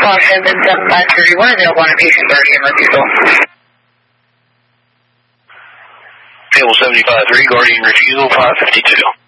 Caution and 7531 available on a patient guardian refusal. Table 75-3, guardian refusal 552.